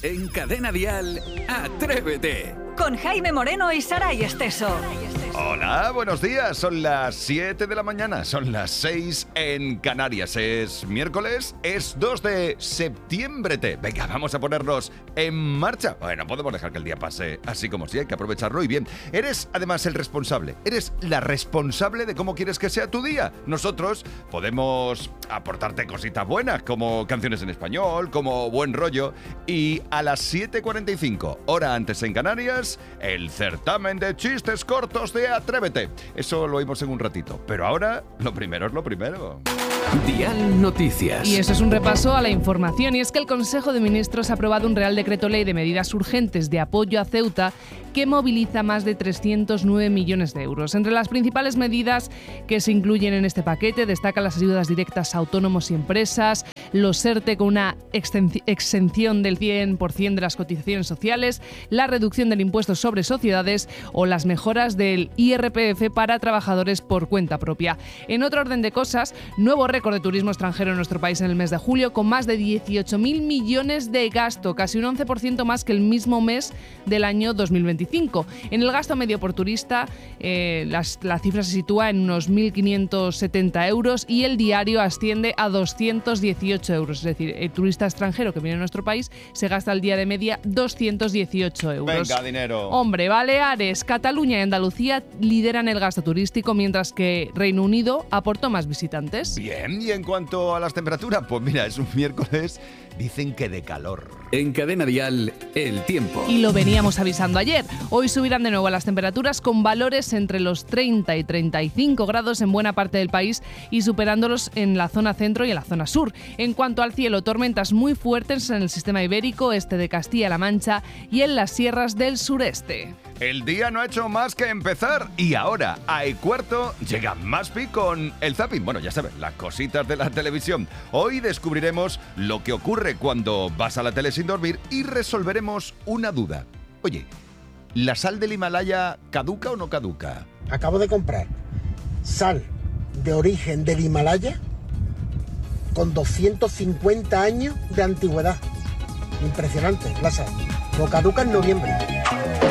En Cadena Dial, Atrévete. Con Jaime Moreno y Saray Esteso. Hola, buenos días. Son las 7 de la mañana, son las 6 en Canarias. Es miércoles, es 2 de septiembre. Venga, vamos a ponernos en marcha. Bueno, podemos dejar que el día pase así como si hay que aprovecharlo y bien. Eres además el responsable, eres la responsable de cómo quieres que sea tu día. Nosotros podemos aportarte cositas buenas, como canciones en español, como buen rollo. Y a las 7:45, hora antes en Canarias, el certamen de chistes cortos de Atrévete. Eso lo oímos en un ratito. Pero ahora, lo primero es lo primero. Dial Noticias. Y eso es un repaso a la información. Y es que el Consejo de Ministros ha aprobado un Real Decreto Ley de medidas urgentes de apoyo a Ceuta que moviliza más de 309 millones de euros. Entre las principales medidas que se incluyen en este paquete destacan las ayudas directas a autónomos y empresas, los ERTE con una exención del 100% de las cotizaciones sociales, la reducción del impuesto sobre sociedades o las mejoras del IRPF para trabajadores por cuenta propia. En otro orden de cosas, nuevo récord de turismo extranjero en nuestro país en el mes de julio, con más de 18.000 millones de gasto, casi un 11% más que el mismo mes del año 2025. En el gasto medio por turista, la cifra se sitúa en unos 1.570 euros y el diario asciende a 218 euros. Es decir, el turista extranjero que viene a nuestro país se gasta al día de media 218 euros. Venga, dinero. Hombre, Baleares, Cataluña y Andalucía lideran el gasto turístico, mientras que Reino Unido aportó más visitantes. Bien, y en cuanto a las temperaturas, pues mira, es un miércoles, dicen que de calor. En Cadena Dial, el tiempo. Y lo veníamos avisando ayer. Hoy subirán de nuevo las temperaturas con valores entre los 30 y 35 grados en buena parte del país y superándolos en la zona centro y en la zona sur. En cuanto al cielo, tormentas muy fuertes en el sistema ibérico, este de Castilla-La Mancha y en las sierras del sureste. El día no ha hecho más que empezar y ahora, a E4, llega Maspi con el zapping. Bueno, ya sabes, las cositas de la televisión. Hoy descubriremos lo que ocurre cuando vas a la tele sin dormir y resolveremos una duda. Oye, ¿la sal del Himalaya caduca o no caduca? Acabo de comprar sal de origen del Himalaya con 250 años de antigüedad. Impresionante la sal. No caduca en noviembre.